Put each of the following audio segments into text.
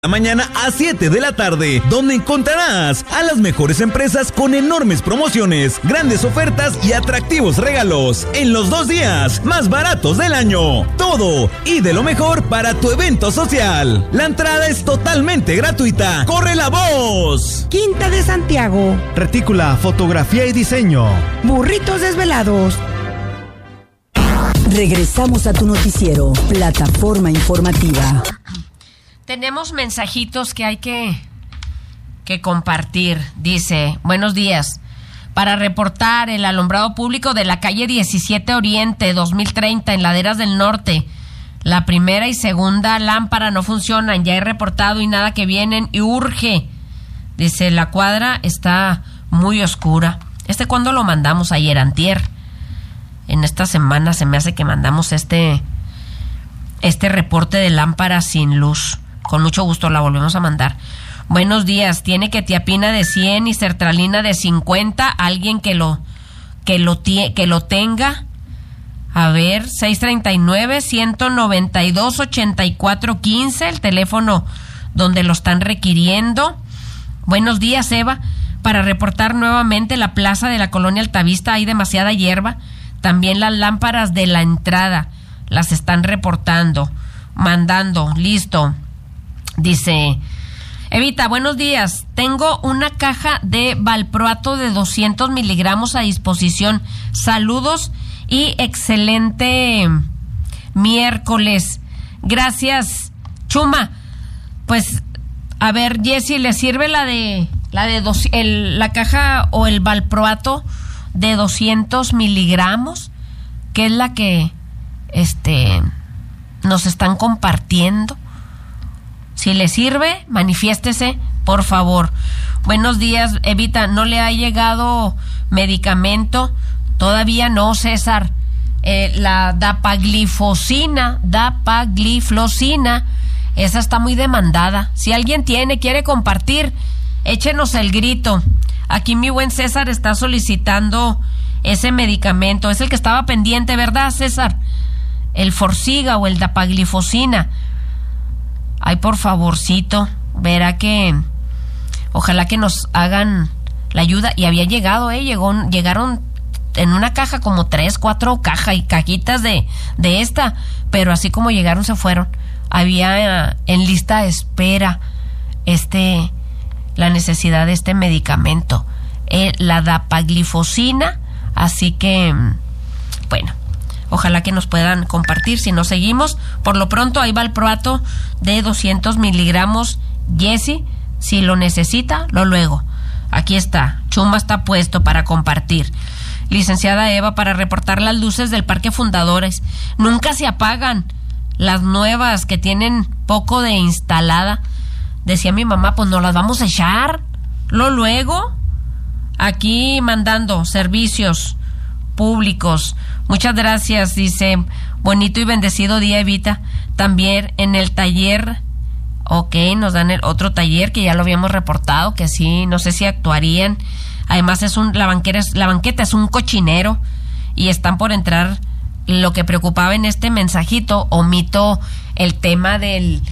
la mañana a 7 de la tarde, donde encontrarás a las mejores empresas con enormes promociones, grandes ofertas y atractivos regalos en los 2 días más baratos del año. Todo y de lo mejor para tu evento social. La entrada es totalmente gratuita. ¡Corre la voz! Quinta de Santiago. Retícula, fotografía y diseño. Burritos desvelados. Regresamos a tu noticiero, Plataforma Informativa. Tenemos mensajitos que hay que compartir. Dice, buenos días. Para reportar el alumbrado público de la calle 17 Oriente 2030 en Laderas del Norte. La primera y segunda lámpara no funcionan. Ya he reportado y nada que vienen y urge. Dice, la cuadra está muy oscura. ¿Cuándo lo mandamos? Ayer, antier. En esta semana se me hace que mandamos este reporte de lámparas sin luz. Con mucho gusto la volvemos a mandar. Buenos días. Tiene quetiapina de 100 y sertralina de 50. Alguien que lo tenga. A ver, 639-192-8415, el teléfono donde lo están requiriendo. Buenos días, Eva. Para reportar nuevamente la plaza de la colonia Altavista hay demasiada hierba. También las lámparas de la entrada las están reportando. Mandando, listo. Dice, Evita, buenos días. Tengo una caja de valproato de 200 miligramos a disposición. Saludos y excelente miércoles. Gracias, Chuma. Pues, a ver, Jessy, ¿le sirve la caja o el valproato de 200 miligramos? Que es la que nos están compartiendo. Si le sirve, manifiéstese, por favor. Buenos días, Evita. ¿No le ha llegado medicamento? Todavía no, César. La dapagliflozina, esa está muy demandada. Si alguien quiere compartir, échenos el grito. Aquí mi buen César está solicitando ese medicamento. Es el que estaba pendiente, ¿verdad, César? El Forxiga o el dapagliflozina. Ay, por favorcito, verá que ojalá que nos hagan la ayuda. Y había llegado, llegaron en una caja como 3, 4 cajitas de esta, pero así como llegaron se fueron. Había en lista de espera la necesidad de este medicamento, la dapagliflozina, así que bueno, ojalá que nos puedan compartir. Si no seguimos, por lo pronto ahí va el valproato de 200 miligramos. Jessy, si lo necesita, luego. Aquí está, Chuma está puesto para compartir. Licenciada Eva, para reportar las luces del Parque Fundadores. Nunca se apagan. Las nuevas que tienen poco de instalada. Decía mi mamá, pues nos las vamos a echar. Luego. Aquí mandando servicios públicos. Muchas gracias, dice, bonito y bendecido día, Evita. También en el taller, nos dan el otro taller que ya lo habíamos reportado, que sí, no sé si actuarían. Además la banqueta es un cochinero y están por entrar. Lo que preocupaba en este mensajito, omito el tema de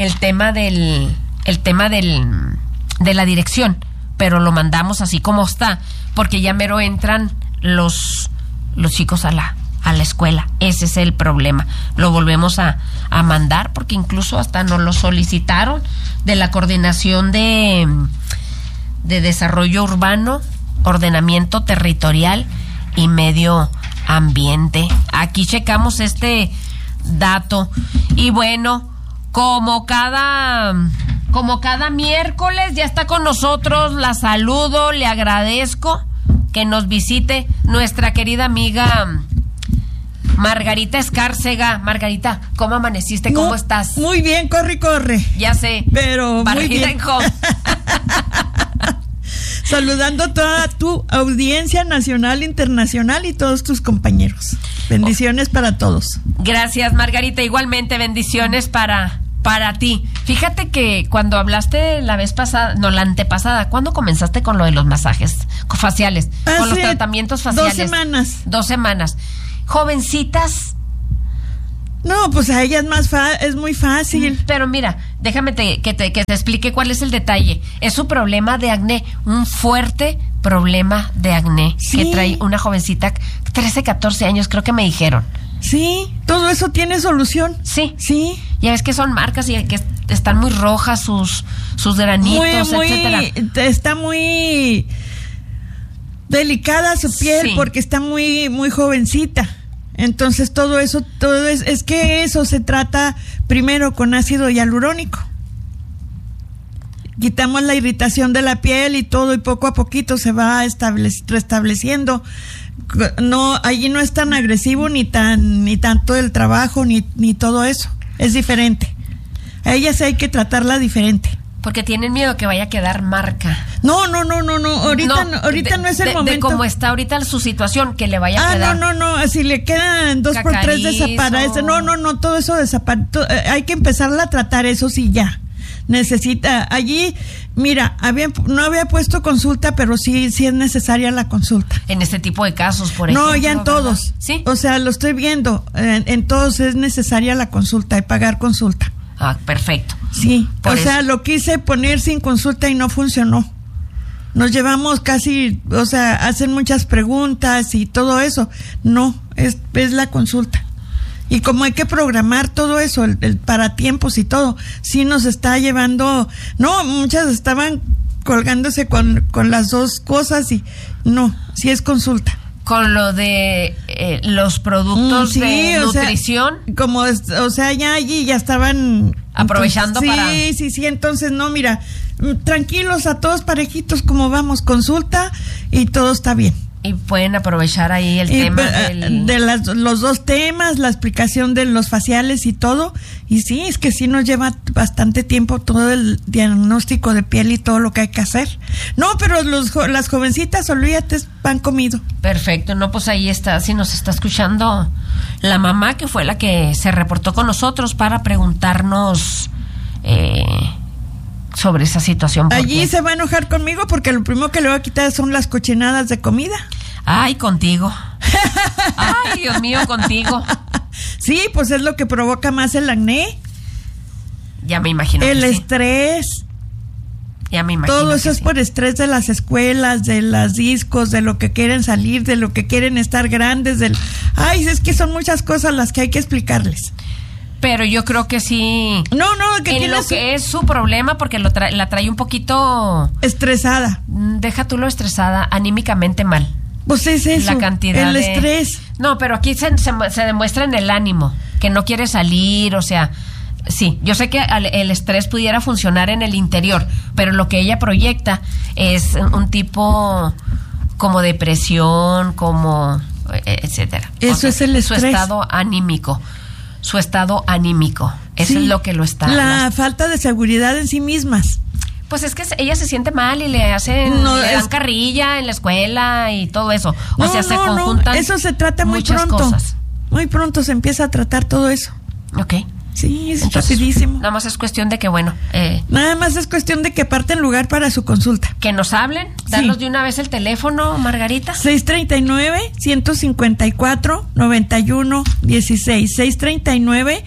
la dirección, pero lo mandamos así como está, porque ya mero entran los chicos a la escuela. Ese es el problema. Lo volvemos a mandar porque incluso hasta nos lo solicitaron de la Coordinación de Desarrollo Urbano, Ordenamiento Territorial y Medio Ambiente. Aquí checamos este dato. Y bueno, como cada miércoles ya está con nosotros, la saludo, le agradezco que nos visite nuestra querida amiga Margarita Escárcega. Margarita, ¿cómo amaneciste? ¿Cómo estás? Muy bien, corre. Ya sé. Pero muy bien. Saludando a toda tu audiencia nacional, internacional y todos tus compañeros. Bendiciones para todos. Gracias, Margarita. Igualmente, bendiciones para ti. Fíjate que cuando hablaste la vez pasada, no, la antepasada, ¿cuándo comenzaste con lo de los masajes faciales? Con los tratamientos faciales. 2 semanas. 2 semanas. Jovencitas, No, pues a ella es muy fácil. Pero mira, déjame que te explique cuál es el detalle. Es su problema de acné, un fuerte problema de acné que trae una jovencita, 13, 14 años, creo que me dijeron. Sí, todo eso tiene solución. Sí. Sí. Ya ves que son marcas y que están muy rojas sus granitos, etcétera. Está muy delicada su piel porque está muy, muy jovencita. Entonces todo es que eso se trata primero con ácido hialurónico. Quitamos la irritación de la piel y todo, y poco a poquito se va restableciendo. No, allí no es tan agresivo ni tanto el trabajo ni todo eso. Es diferente. A ella sí hay que tratarla diferente. Porque tienen miedo que vaya a quedar marca. No. Ahorita no es el momento. De cómo está ahorita su situación, que le vaya a quedar. No. Si le quedan 2x3 desaparece. No. Todo eso desaparece. Hay que empezarla a tratar, eso sí, ya. Necesita. Allí, mira, no había puesto consulta, pero sí es necesaria la consulta. En este tipo de casos, por ejemplo. No, ya en todos. ¿Sí? O sea, lo estoy viendo. En todos es necesaria la consulta y pagar consulta. Ah, perfecto. Sí, lo quise poner sin consulta y no funcionó. Nos llevamos casi, hacen muchas preguntas y todo eso. No, es la consulta. Y como hay que programar todo eso, el para tiempos y todo, sí nos está llevando. No, muchas estaban colgándose con las dos cosas y no, sí es consulta. Con lo de los productos de nutrición. Ya allí ya estaban aprovechando para. Sí, entonces no, mira, tranquilos a todos parejitos como vamos, consulta y todo está bien. Y pueden aprovechar ahí el tema los dos temas, la explicación de los faciales y todo. Y sí, es que sí nos lleva bastante tiempo todo el diagnóstico de piel y todo lo que hay que hacer. No, pero las jovencitas, olvídate, pan comido. Perfecto, no, pues ahí está, si nos está escuchando la mamá, que fue la que se reportó con nosotros para preguntarnos sobre esa situación. Allí se va a enojar conmigo porque lo primero que le voy a quitar son las cochinadas de comida. Ay, contigo. Ay, Dios mío, contigo. Sí, pues es lo que provoca más el acné. Ya me imagino. El estrés. Ya me imagino. Todo eso es por estrés de las escuelas, de las discos, de lo que quieren salir, de lo que quieren estar grandes. Ay, es que son muchas cosas las que hay que explicarles. Pero yo creo que sí. No, que en lo que es su problema, porque la trae un poquito estresada. Deja tú lo estresada, anímicamente mal. Pues es eso. La cantidad el estrés. No, pero aquí se demuestra en el ánimo, que no quiere salir, o sea, sí, yo sé que el estrés pudiera funcionar en el interior, pero lo que ella proyecta es un tipo como depresión, como etcétera. Eso es el estrés. Su estado anímico. Eso es lo que lo está. La falta de seguridad en sí mismas. Pues es que ella se siente mal y le dan carrilla en la escuela y todo eso. Se conjuntan. Eso se trata muy pronto. Cosas. Muy pronto se empieza a tratar todo eso. Ok. Sí, es rapidísimo. Nada más es cuestión de que, nada más es cuestión de que aparten lugar para su consulta. Que nos hablen. Darnos de una vez el teléfono, Margarita. 639-154-9116.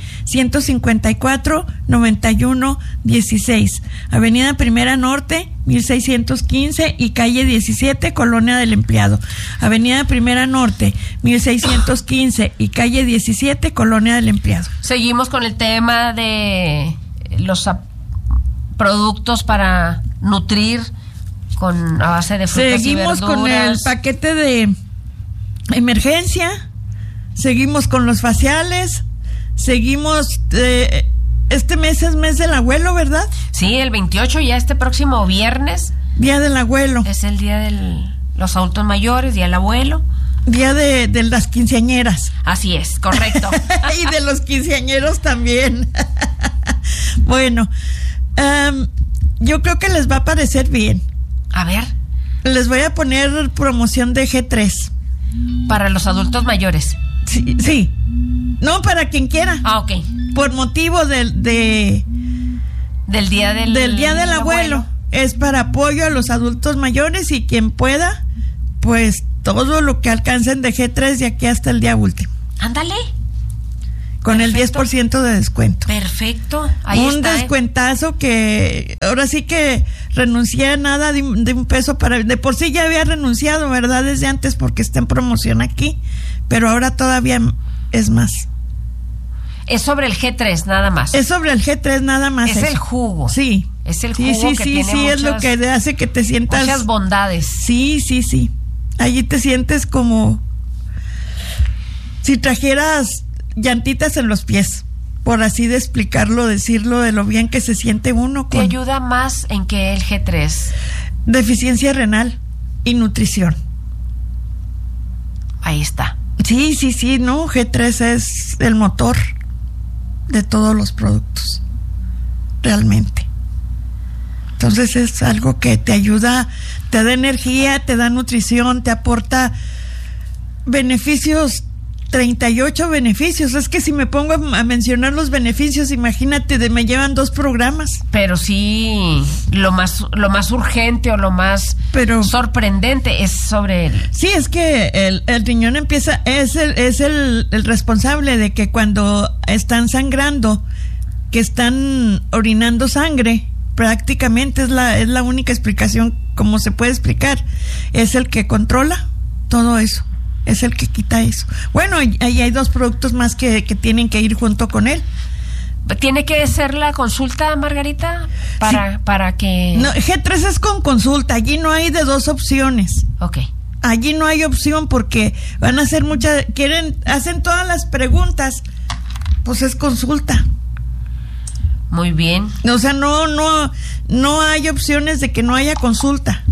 639-154-9116. Avenida Primera Norte, 1615 y calle 17, Colonia del Empleado. Avenida Primera Norte, 1615 y calle 17, Colonia del Empleado. Seguimos con el tema de los productos para nutrir a base de frutas y verduras. Seguimos con el paquete de emergencia, seguimos con los faciales, seguimos... este mes es mes del abuelo, ¿verdad? Sí, el 28, ya este próximo viernes. Día del abuelo. Es el día de los adultos mayores, día del abuelo. Día de las quinceañeras. Así es, correcto. Y de los quinceañeros también. Bueno, yo creo que les va a parecer bien. A ver. Les voy a poner promoción de G3. Para los adultos mayores. Sí. No, para quien quiera. Ah, ok. Por motivo del día del abuelo. Es para apoyo a los adultos mayores y quien pueda, pues todo lo que alcancen de G3 de aquí hasta el día último. Ándale. con Perfecto. el 10% de descuento. Perfecto. Ahí Un está. descuentazo que ahora sí que renuncié a nada de un peso de por sí ya había renunciado, ¿verdad? Desde antes porque está en promoción aquí, pero ahora todavía es más. Es sobre el G3 nada más. Es sobre el G3 nada más. Es eso. el jugo. Sí. Es el Sí, jugo sí, que sí, tiene sí, muchas, es lo que hace que te sientas... muchas bondades. Sí, sí, sí. Allí te sientes como si trajeras llantitas en los pies, por así de explicarlo, decirlo, de lo bien que se siente uno Te con ayuda más en que el G3. deficiencia renal y nutrición. Ahí está. Sí, sí, sí, no, G3 es el motor de todos los productos, realmente. Entonces es algo que te ayuda, te da energía, te da nutrición, te aporta beneficios, 38 beneficios. Es que si me pongo a mencionar los beneficios, imagínate, me llevan 2 programas. Pero sí, lo más urgente o lo más sorprendente es sobre el... Sí, es que el riñón es el responsable de que cuando están sangrando, que están orinando sangre, prácticamente es la única explicación como se puede explicar. Es el que controla todo eso, es el que quita eso. Bueno, ahí hay 2 productos más que tienen que ir junto con él. ¿Tiene que ser la consulta, Margarita? Para que... No, G3 es con consulta, allí no hay de 2 opciones. Ok. Allí no hay opción porque van a hacer hacen todas las preguntas, pues es consulta. Muy bien. O sea, no hay opciones de que no haya consulta.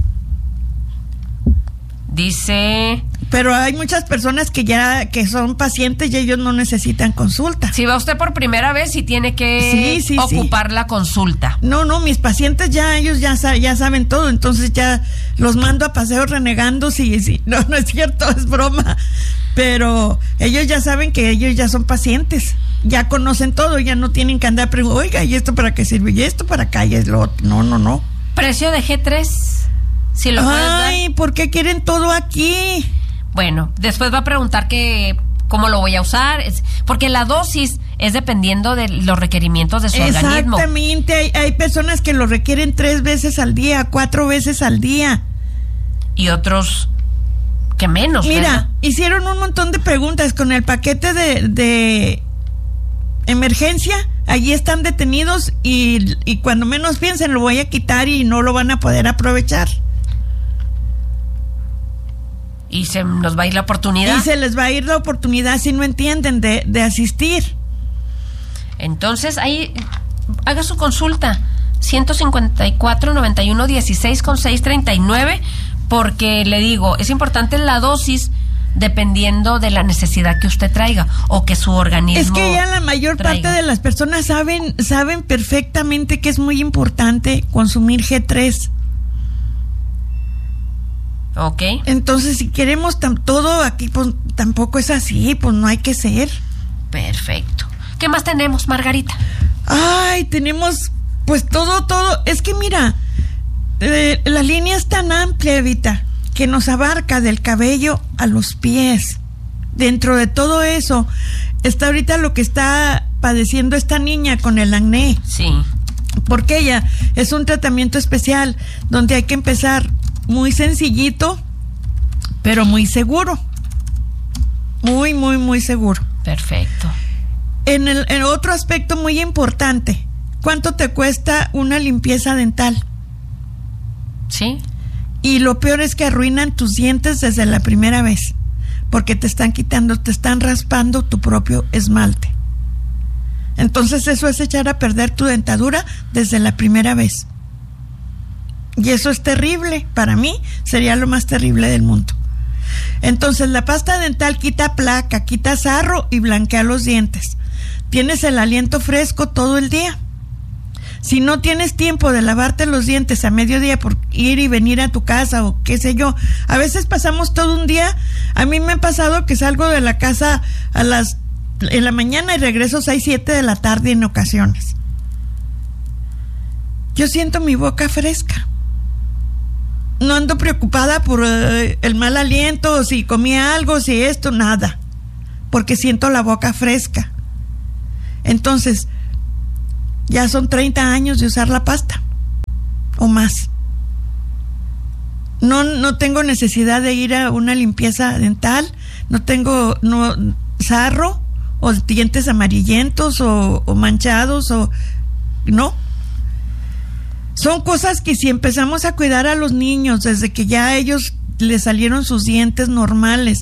Dice... Pero hay muchas personas que son pacientes y ellos no necesitan consulta. Si va usted por primera vez, sí tiene que ocupar la consulta. No, mis pacientes ellos ya saben todo, entonces ya los mando a paseos renegando, sí. No es cierto, es broma. Pero ellos ya saben que ellos ya son pacientes, ya conocen todo, ya no tienen que andar preguntando, oiga, ¿y esto para qué sirve? ¿Y esto para acá? Y es lo otro. No. ¿Precio de G3? Si lo puedes dar. Ay, ¿por qué quieren todo aquí? Bueno, después va a preguntar cómo lo voy a usar, porque la dosis es dependiendo de los requerimientos de su organismo. Exactamente, hay personas que lo requieren 3 veces al día, 4 veces al día. Y otros que menos. Mira, ¿verdad? hicieron un montón de preguntas con el paquete de emergencia, allí están detenidos y cuando menos piensen lo voy a quitar y no lo van a poder aprovechar. Y se nos va a ir la oportunidad. Y se les va a ir la oportunidad si no entienden de asistir. Entonces, ahí haga su consulta. 154-91-16-639, porque le digo, es importante la dosis dependiendo de la necesidad que usted traiga o que su organismo Es que ya la mayor traiga. parte de las personas saben perfectamente que es muy importante consumir G3. Ok. Entonces, si queremos todo aquí, pues tampoco es así, pues no hay que ser. Perfecto. ¿Qué más tenemos, Margarita? Ay, tenemos pues todo. Es que mira, la línea es tan amplia, Evita, que nos abarca del cabello a los pies. Dentro de todo eso está ahorita lo que está padeciendo esta niña con el acné. Sí. Porque ella es un tratamiento especial donde hay que empezar muy sencillito, pero muy seguro. Muy, muy, muy seguro. Perfecto. En otro aspecto muy importante, ¿cuánto te cuesta una limpieza dental? Sí. Y lo peor es que arruinan tus dientes desde la primera vez, porque te están raspando tu propio esmalte. Entonces eso es echar a perder tu dentadura desde la primera vez. Y eso es terrible, para mí sería lo más terrible del mundo. Entonces la pasta dental quita placa, quita sarro y blanquea los dientes. Tienes el aliento fresco todo el día. Si no tienes tiempo de lavarte los dientes a mediodía por ir y venir a tu casa o qué sé yo, a veces pasamos todo un día. A mí me ha pasado que salgo de la casa en la mañana y regreso 6, 7 de la tarde en ocasiones. Yo siento mi boca fresca. No ando preocupada por el mal aliento, si comí algo, si esto, nada. Porque siento la boca fresca. Entonces, ya son 30 años de usar la pasta o más. No tengo necesidad de ir a una limpieza dental, no tengo sarro o dientes amarillentos o manchados o no. Son cosas que si empezamos a cuidar a los niños desde que ya a ellos les salieron sus dientes normales.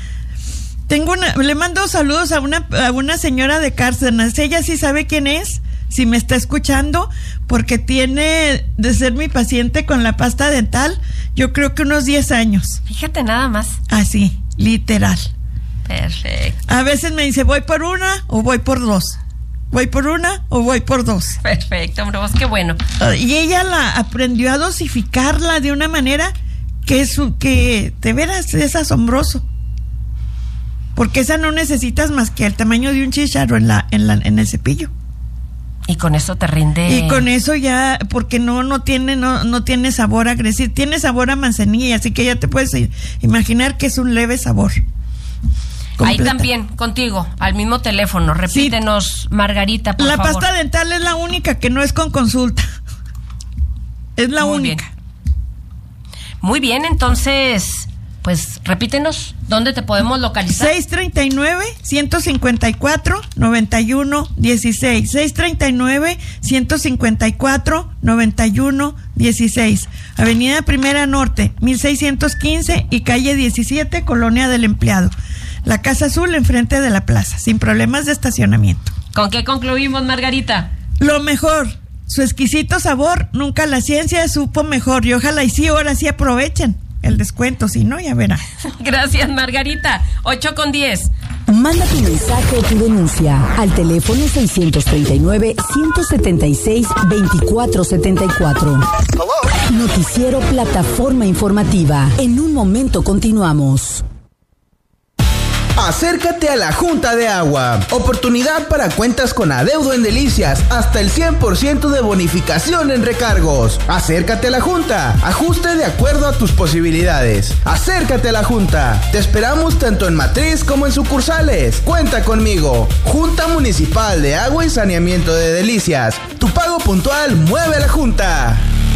Le mando saludos a una señora de Cárdenas. Ella sí sabe quién es, si me está escuchando, porque tiene de ser mi paciente con la pasta dental, yo creo que unos 10 años. Fíjate nada más. Así, literal. Perfecto. A veces me dice, ¿voy por una o voy por dos? ¿Voy por una o voy por dos? Perfecto, hombre, vos qué bueno. Y ella aprendió a dosificarla de una manera que de veras es asombroso. Porque esa no necesitas más que el tamaño de un chícharo en el cepillo. Y con eso te rinde. Y con eso ya, porque no tiene sabor agresivo, tiene sabor a manzanilla, así que ya te puedes imaginar que es un leve sabor. Ahí también, contigo, al mismo teléfono. Repítenos, sí. Margarita, por favor. La pasta dental es la única que no es con consulta. Es la única. Bien. Muy bien, entonces, pues repítenos, ¿dónde te podemos localizar? 639-154-9116. 639-154-9116. Avenida Primera Norte, 1615 y calle 17, Colonia del Empleado. La Casa Azul enfrente de la plaza, sin problemas de estacionamiento. ¿Con qué concluimos, Margarita? Lo mejor, su exquisito sabor, nunca la ciencia supo mejor. Y ojalá y sí, ahora sí aprovechen el descuento, si no, ya verá. Gracias, Margarita. 8:10. Manda tu mensaje o tu denuncia al teléfono 639-176-2474. Noticiero Plataforma Informativa. En un momento continuamos. Acércate a la Junta de Agua. Oportunidad para cuentas con adeudo en Delicias. Hasta el 100% de bonificación en recargos. Acércate a la Junta. Ajuste de acuerdo a tus posibilidades. Acércate a la Junta. Te esperamos tanto en matriz como en sucursales. Cuenta conmigo. Junta Municipal de Agua y Saneamiento de Delicias. Tu pago puntual mueve a la Junta.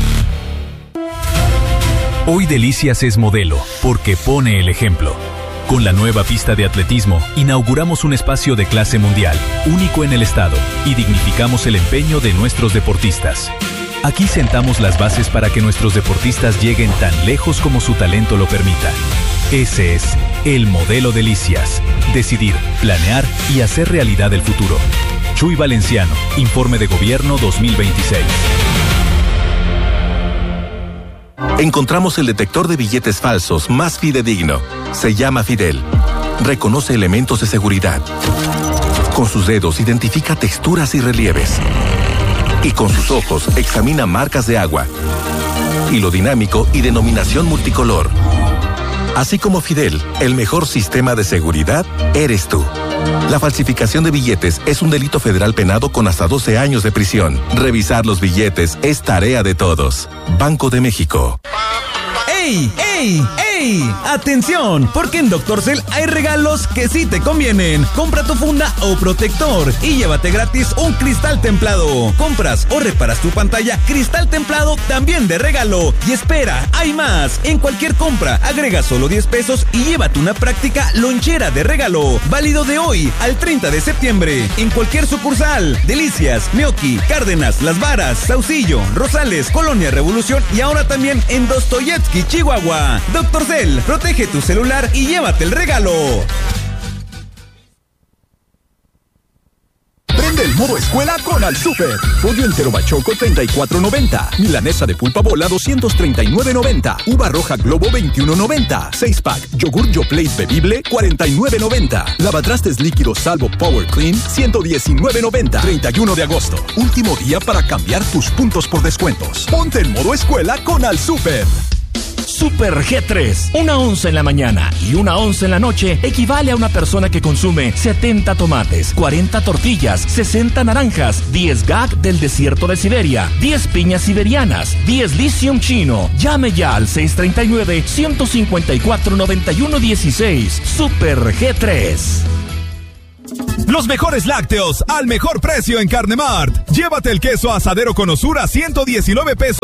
Hoy Delicias es modelo porque pone el ejemplo. Con la nueva pista de atletismo, inauguramos un espacio de clase mundial, único en el estado, y dignificamos el empeño de nuestros deportistas. Aquí sentamos las bases para que nuestros deportistas lleguen tan lejos como su talento lo permita. Ese es el modelo Delicias. Decidir, planear y hacer realidad el futuro. Chuy Valenciano, Informe de Gobierno 2026. Encontramos el detector de billetes falsos más fidedigno. Se llama Fidel. Reconoce elementos de seguridad. Con sus dedos identifica texturas y relieves. Y con sus ojos examina marcas de agua. Hilo dinámico y denominación multicolor. Así como Fidel, el mejor sistema de seguridad eres tú. La falsificación de billetes es un delito federal penado con hasta 12 años de prisión. Revisar los billetes es tarea de todos. Banco de México. ¡Ey! ¡Ey! ¡Ey! ¡Atención! Porque en Dr. Cell hay regalos que sí te convienen. Compra tu funda o protector y llévate gratis un cristal templado. Compras o reparas tu pantalla, cristal templado también de regalo. Y espera, hay más. En cualquier compra, agrega solo 10 pesos y llévate una práctica lonchera de regalo. Válido de hoy al 30 de septiembre. En cualquier sucursal. Delicias, Meoqui, Cárdenas, Las Varas, Saucillo, Rosales, Colonia Revolución y ahora también en Dostoyevsky, Chihuahua. Dr. Cell, protege tu celular y llévate el regalo. Prende el modo escuela con Al Super. Pollo entero bachoco 34.90. Milanesa de pulpa bola 239.90. Uva roja Globo 21.90. 6-pack. Yogur Yoplait bebible 49.90. Lavatrastes líquidos Salvo Power Clean 119.90. 31 de agosto. Último día para cambiar tus puntos por descuentos. Ponte en modo escuela con Al Super. Super G3. Una onza en la mañana y una onza en la noche equivale a una persona que consume 70 tomates, 40 tortillas, 60 naranjas, 10 gag del desierto de Siberia, 10 piñas siberianas, 10 lithium chino. Llame ya al 639-154-9116. Super G3. Los mejores lácteos al mejor precio en Carnemart. Llévate el queso asadero con Osura a 119 pesos